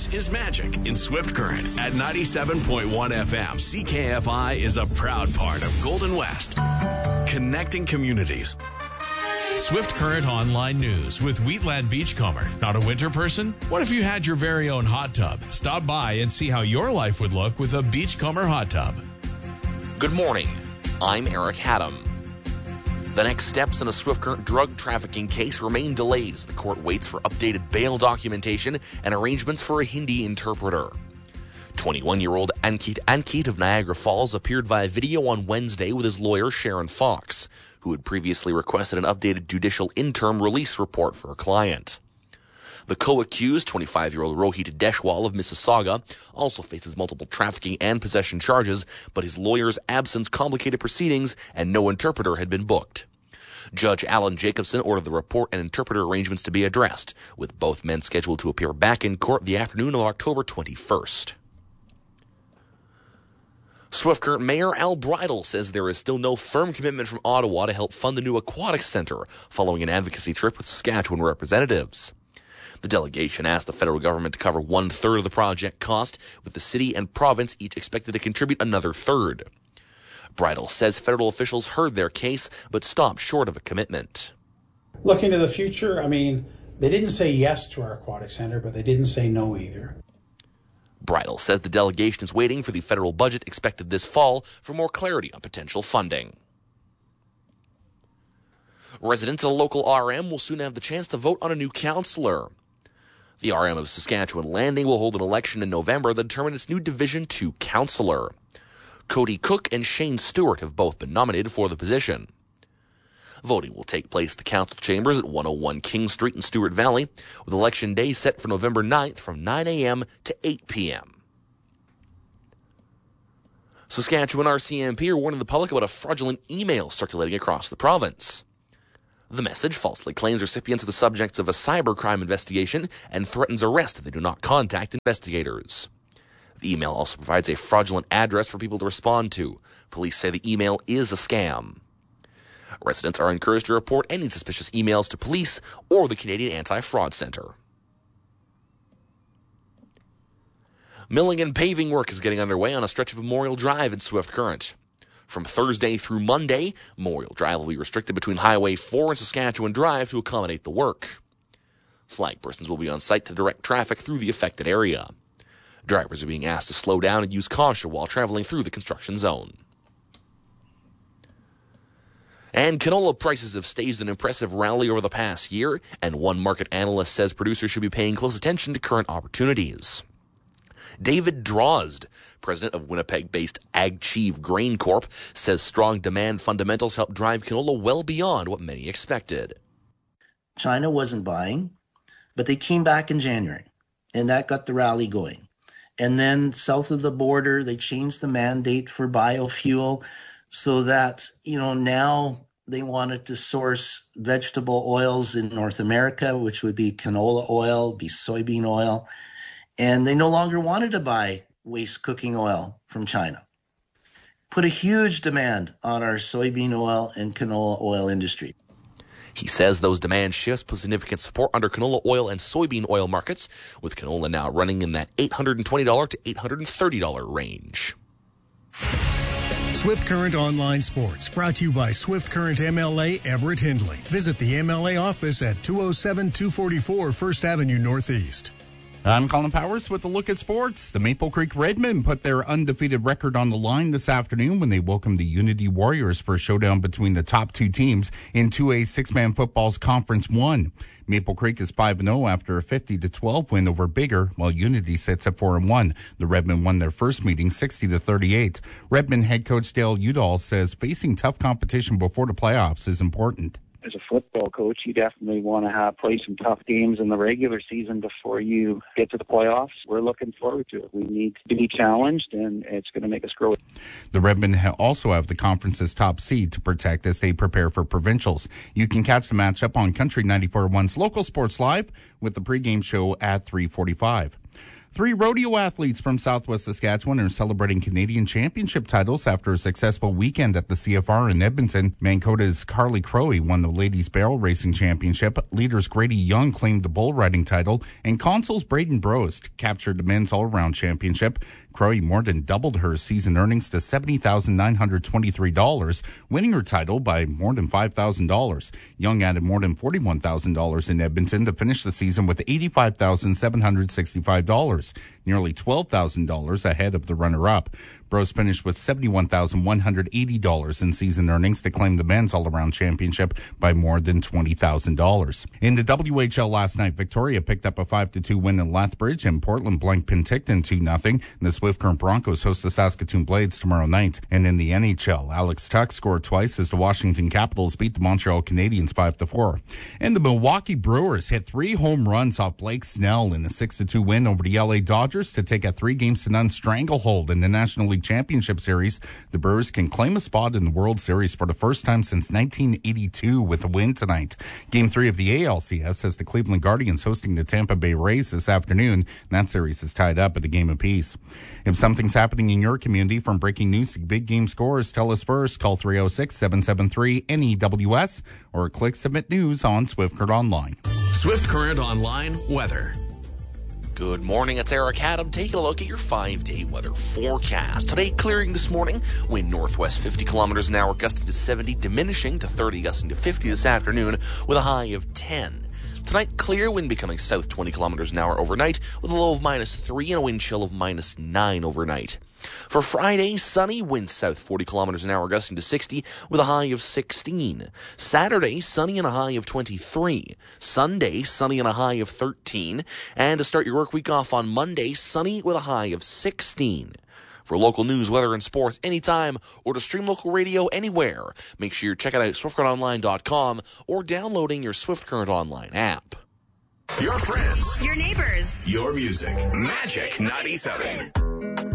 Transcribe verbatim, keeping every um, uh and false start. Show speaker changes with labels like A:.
A: This is Magic in Swift Current at ninety-seven point one F M. C K F I is a proud part of Golden West, connecting communities. Swift Current Online News with Wheatland Beachcomber. Not a winter person? What if you had your very own hot tub? Stop by and see how your life would look with a Beachcomber hot tub.
B: Good morning. I'm Eric Haddam. The next steps in a Swift Current drug trafficking case remain delayed as the court waits for updated bail documentation and arrangements for a Hindi interpreter. twenty-one-year-old Ankit Ankit of Niagara Falls appeared via video on Wednesday with his lawyer Sharon Fox, who had previously requested an updated judicial interim release report for her client. The co-accused, twenty-five-year-old Rohit Deshwal of Mississauga, also faces multiple trafficking and possession charges, but his lawyer's absence complicated proceedings and no interpreter had been booked. Judge Alan Jacobson ordered the report and interpreter arrangements to be addressed, with both men scheduled to appear back in court the afternoon of October twenty-first. Swift Current Mayor Al Bridle says there is still no firm commitment from Ottawa to help fund the new aquatics centre following an advocacy trip with Saskatchewan representatives. The delegation asked the federal government to cover one-third of the project cost, with the city and province each expected to contribute another third. Bridle says federal officials heard their case, but stopped short of a commitment.
C: Looking to the future, I mean, they didn't say yes to our aquatic centre, but they didn't say no either.
B: Bridle says the delegation is waiting for the federal budget expected this fall for more clarity on potential funding. Residents at a local R M will soon have the chance to vote on a new councillor. The R M of Saskatchewan Landing will hold an election in November that determine its new Division two councillor. Cody Cook and Shane Stewart have both been nominated for the position. Voting will take place at the council chambers at one oh one King Street in Stewart Valley, with election day set for November ninth from nine a.m. to eight p.m. Saskatchewan R C M P are warning the public about a fraudulent email circulating across the province. The message falsely claims recipients are the subjects of a cybercrime investigation and threatens arrest if they do not contact investigators. The email also provides a fraudulent address for people to respond to. Police say the email is a scam. Residents are encouraged to report any suspicious emails to police or the Canadian Anti-Fraud Centre. Milling and paving work is getting underway on a stretch of Memorial Drive in Swift Current. From Thursday through Monday, Memorial Drive will be restricted between Highway four and Saskatchewan Drive to accommodate the work. Flag persons will be on site to direct traffic through the affected area. Drivers are being asked to slow down and use caution while traveling through the construction zone. And canola prices have staged an impressive rally over the past year, and one market analyst says producers should be paying close attention to current opportunities. David Drozd, president of Winnipeg-based AgChieve Grain Corp, says strong demand fundamentals help drive canola well beyond what many expected.
D: China wasn't buying, but they came back in January, and that got the rally going. And then south of the border, they changed the mandate for biofuel so that, you know, now they wanted to source vegetable oils in North America, which would be canola oil, be soybean oil. And they no longer wanted to buy waste cooking oil from China. Put a huge demand on our soybean oil and canola oil industry.
B: He says those demand shifts put significant support under canola oil and soybean oil markets, with canola now running in that eight hundred twenty dollars to eight hundred thirty dollars range.
E: Swift Current Online Sports, brought to you by Swift Current M L A Everett Hindley. Visit the M L A office at two oh seven two forty-four First Avenue Northeast.
F: I'm Colin Powers with a look at sports. The Maple Creek Redmen put their undefeated record on the line this afternoon when they welcomed the Unity Warriors for a showdown between the top two teams in two A six-man football's Conference one. Maple Creek is five and oh after a fifty to twelve win over Bigger, while Unity sits at four and one. The Redmen won their first meeting sixty to thirty-eight. Redmen head coach Dale Udall says facing tough competition before the playoffs is important.
G: As a football coach, you definitely want to have play some tough games in the regular season before you get to the playoffs. We're looking forward to it. We need to be challenged, and it's going to make us grow.
F: The Redmen also have the conference's top seed to protect as they prepare for provincials. You can catch the matchup on Country ninety-four point one's Local Sports Live with the pregame show at three forty-five. Three rodeo athletes from Southwest Saskatchewan are celebrating Canadian Championship titles after a successful weekend at the C F R in Edmonton. Mancota's Carly Crowe won the Ladies Barrel Racing Championship. Leaders Grady Young claimed the bull riding title, and Consols Braden Brost captured the men's all-around championship. Crowe more than doubled her season earnings to seventy thousand nine hundred twenty-three dollars, winning her title by more than five thousand dollars. Young added more than forty-one thousand dollars in Edmonton to finish the season with eighty-five thousand seven hundred sixty-five dollars, nearly twelve thousand dollars ahead of the runner-up. Bros finished with seventy-one thousand one hundred eighty dollars in season earnings to claim the men's all-around championship by more than twenty thousand dollars. In the W H L last night, Victoria picked up a five to two win in Lethbridge, and Portland blanked Penticton two nothing. The Swift Current Broncos host the Saskatoon Blades tomorrow night. And in the N H L, Alex Tuck scored twice as the Washington Capitals beat the Montreal Canadiens five to four. And the Milwaukee Brewers hit three home runs off Blake Snell in a six to two win over the L A Dodgers to take a three games to none stranglehold in the National League Championship Series. The Brewers can claim a spot in the World Series for the first time since nineteen eighty-two with a win tonight. Game three of the A L C S has the Cleveland Guardians hosting the Tampa Bay Rays this afternoon. That series is tied up at a game apiece. If something's happening in your community, from breaking news to big game scores, tell us first. Call three oh six, seven seven three, N E W S or click Submit News on Swift Current Online.
A: Swift Current Online weather.
B: Good morning, it's Eric Adam taking a look at your five-day weather forecast. Today, clearing this morning, wind northwest fifty kilometers an hour, gusting to seventy, diminishing to thirty, gusting to fifty this afternoon with a high of ten. Tonight, clear, wind becoming south twenty kilometers an hour overnight with a low of minus three and a wind chill of minus nine overnight. For Friday, sunny, wind south forty kilometers an hour, gusting to sixty with a high of sixteen. Saturday, sunny and a high of twenty-three. Sunday, sunny and a high of thirteen. And to start your work week off on Monday, sunny with a high of sixteen. For local news, weather, and sports anytime, or to stream local radio anywhere, make sure you're checking out swift current online dot com or downloading your Swift Current Online app.
A: Your friends.
H: Your neighbors.
A: Your music. Magic ninety-seven.